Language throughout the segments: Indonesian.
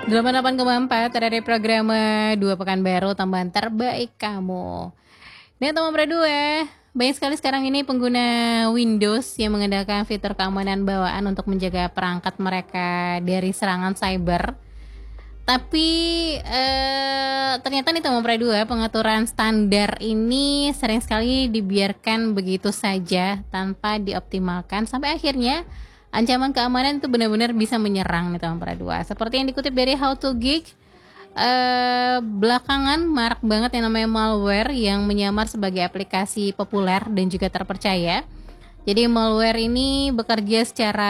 88,4 dari Programa 2 Pekanbaru, tambahan terbaik kamu. Dan teman berdua, banyak sekali sekarang ini pengguna Windows yang mengandalkan fitur keamanan bawaan untuk menjaga perangkat mereka dari serangan cyber. Tapi ternyata nih teman berdua, pengaturan standar ini sering sekali dibiarkan begitu saja tanpa dioptimalkan sampai akhirnya ancaman keamanan itu benar-benar bisa menyerang nih teman berdua. Seperti yang dikutip dari How to Geek, belakangan marak banget yang namanya malware yang menyamar sebagai aplikasi populer dan juga terpercaya. Jadi malware ini bekerja secara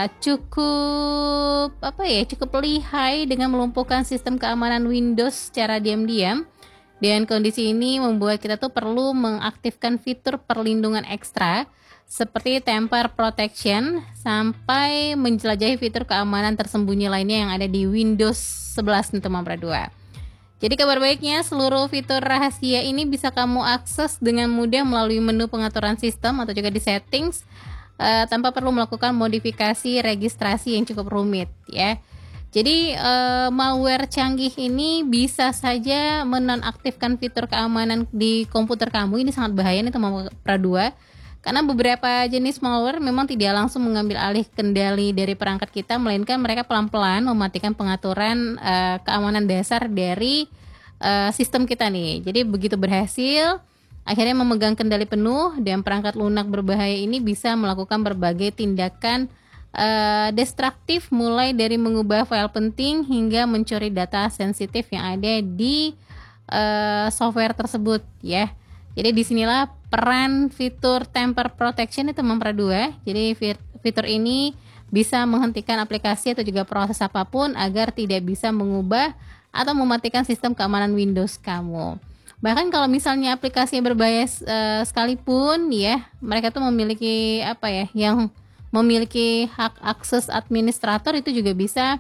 cukup lihai dengan melumpuhkan sistem keamanan Windows secara diam-diam. Dan kondisi ini membuat kita tuh perlu mengaktifkan fitur perlindungan ekstra seperti Tamper Protection sampai menjelajahi fitur keamanan tersembunyi lainnya yang ada di Windows 11 nih teman berdua. Jadi kabar baiknya, seluruh fitur rahasia ini bisa kamu akses dengan mudah melalui menu pengaturan sistem atau juga di settings tanpa perlu melakukan modifikasi registrasi yang cukup rumit ya. Jadi malware canggih ini bisa saja menonaktifkan fitur keamanan di komputer kamu. Ini sangat bahaya nih teman berdua. Karena beberapa jenis malware memang tidak langsung mengambil alih kendali dari perangkat kita, melainkan mereka pelan-pelan mematikan pengaturan keamanan dasar dari sistem kita nih. Jadi begitu berhasil, akhirnya memegang kendali penuh dan perangkat lunak berbahaya ini bisa melakukan berbagai tindakan destruktif, mulai dari mengubah file penting hingga mencuri data sensitif yang ada di software tersebut ya. Jadi disinilah peran fitur Tamper Protection itu teman berdua. Jadi fitur ini bisa menghentikan aplikasi atau juga proses apapun agar tidak bisa mengubah atau mematikan sistem keamanan Windows kamu. Bahkan kalau misalnya aplikasi yang berbahaya sekalipun ya, mereka tuh memiliki yang memiliki hak akses administrator itu juga bisa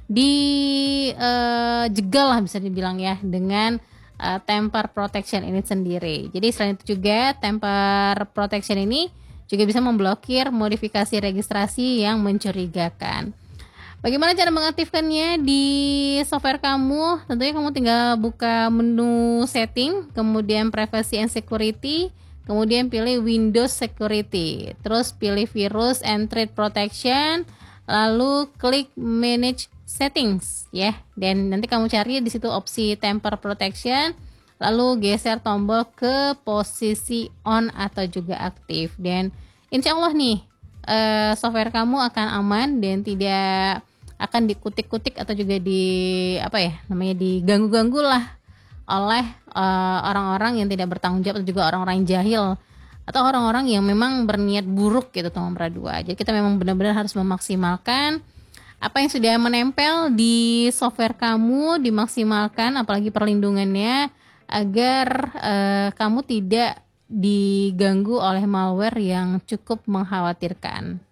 dijegal lah bisa dibilang ya dengan Tamper Protection ini sendiri. Jadi selain itu juga Tamper Protection ini juga bisa memblokir modifikasi registrasi yang mencurigakan. Bagaimana cara mengaktifkannya di software kamu? Tentunya kamu tinggal buka menu setting, kemudian privacy and security, kemudian pilih Windows Security, terus pilih virus and threat protection, lalu klik manage settings ya, dan nanti kamu cari di situ opsi Tamper Protection, lalu geser tombol ke posisi on atau juga aktif, dan insya Allah nih software kamu akan aman dan tidak akan dikutik-kutik atau juga diganggu-ganggu lah oleh orang-orang yang tidak bertanggung jawab atau juga orang-orang yang jahil atau orang-orang yang memang berniat buruk gitu teman berdua. Jadi kita memang benar-benar harus memaksimalkan apa yang sudah menempel di software kamu, dimaksimalkan apalagi perlindungannya agar kamu tidak diganggu oleh malware yang cukup mengkhawatirkan.